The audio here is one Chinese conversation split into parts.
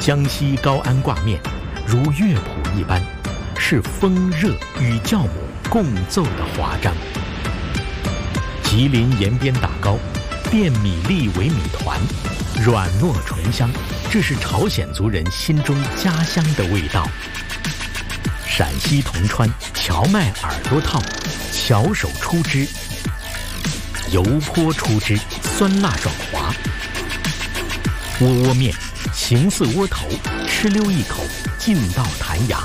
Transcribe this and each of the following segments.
江西高安挂面，如乐谱一般，是风热与酵母共奏的华章。吉林延边打糕，变米粒为米团，软糯醇香，这是朝鲜族人心中家乡的味道。陕西铜川荞麦耳朵套，巧手出汁，油泼出汁，酸辣爽滑。窝窝面形似窝头，吃溜一口，劲道弹牙。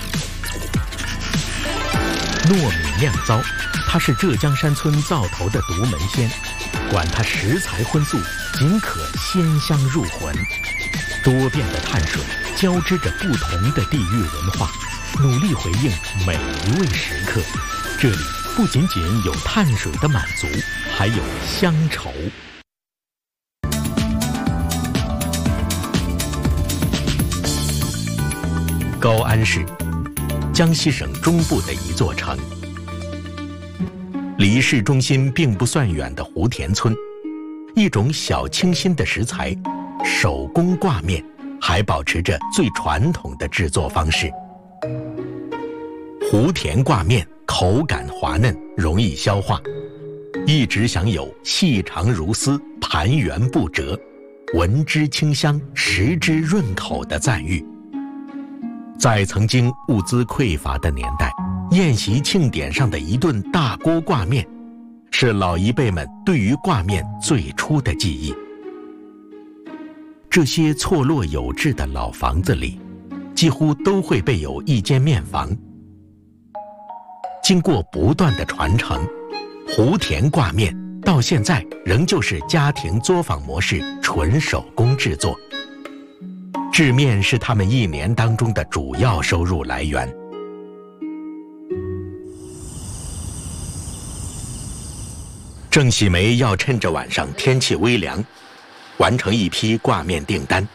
糯米酿糟，它是浙江山村灶头的独门鲜，管它食材荤素，仅可鲜香入魂。多变的碳水交织着不同的地域文化，努力回应每一位食客。这里不仅仅有碳水的满足，还有乡愁。高安市，江西省中部的一座城。离市中心并不算远的湖田村，一种小清新的食材——手工挂面，还保持着最传统的制作方式。湖田挂面口感滑嫩，容易消化，一直享有细长如丝、盘圆不折、闻之清香、食之润口的赞誉。在曾经物资匮乏的年代，宴席庆典上的一顿大锅挂面，是老一辈们对于挂面最初的记忆。这些错落有致的老房子里，几乎都会备有一间面房。经过不断的传承，湖田挂面到现在仍旧是家庭作坊模式，纯手工制作。制面是他们一年当中的主要收入来源。郑喜梅要趁着晚上天气微凉，完成一批挂面订单。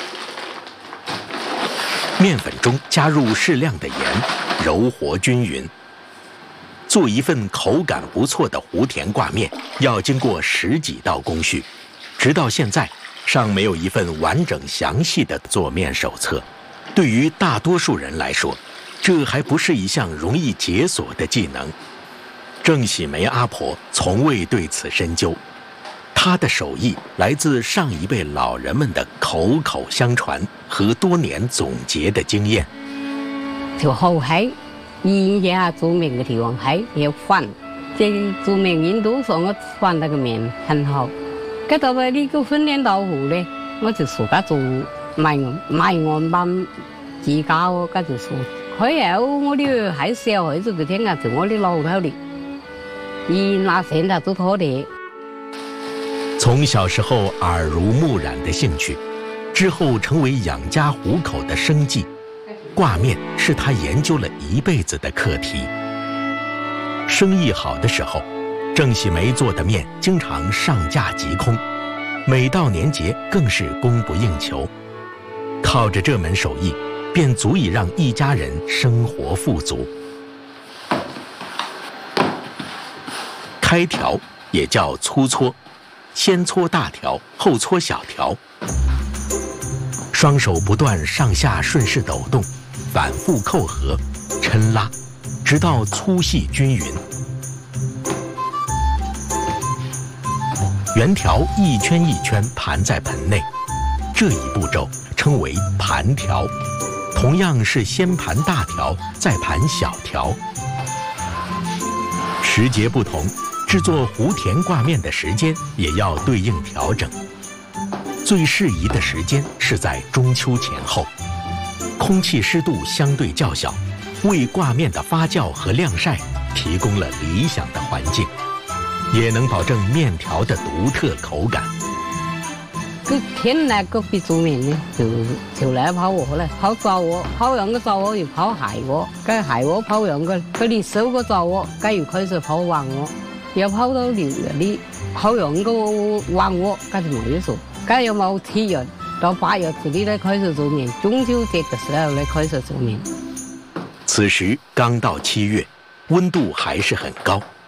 面粉中加入适量的盐，揉和均匀。做一份口感不错的湖田挂面，要经过10几道工序，直到现在尚没有一份完整详细的做面手册。对于大多数人来说，这还不是一项容易解锁的技能。郑喜梅阿婆从未对此深究，她的手艺来自上一辈老人们的口口相传和多年总结的经验。 條後喺現下做面嘅地方喺要翻，即係做面印度上我翻那個面很好。跟到呢個訓練豆腐呢，我就自家做賣案班自家我跟住做。佢有我哋喺小孩子嘅天啊，就我哋老頭嚟，而那現在都拖地。 從小時候耳濡目染的興趣，之後成為養家糊口的生計。掛面是他研究了一輩子的課題。生意好的時候，鄭喜梅做的面經常上架即空，每到年節更是供不應求。靠着這門手藝，便足以讓一家人生活富足。開條也叫粗搓，先搓大條，後搓小條。雙手不斷上下順勢抖動，反覆扣合，抻拉，直到粗細均匀。圆条一圈一圈盘在盆内，这一步骤称为盘条。同样是先盘大条，再盘小条。时节不同，制作湖田挂面的时间也要对应调整。最适宜的时间是在中秋前后，空气湿度相对较小，为挂面的发酵和晾晒提供了理想的环境，也能保证面条的独特口感。 佢天嚟嗰邊做面咧，就嚟泡鑊咧，泡糟鑊，泡完個糟鑊要泡蟹鑊，跟蟹鑊泡完個，佢哋收個糟鑊，跟住開始泡黃鑊，要泡到黏嘅啲，泡完個黃鑊，跟住冇嘢做，跟住有冇7月到8月嗰啲咧開始做面，中秋節嘅時候咧開始做面。 此時剛到7月，溫度還是很高，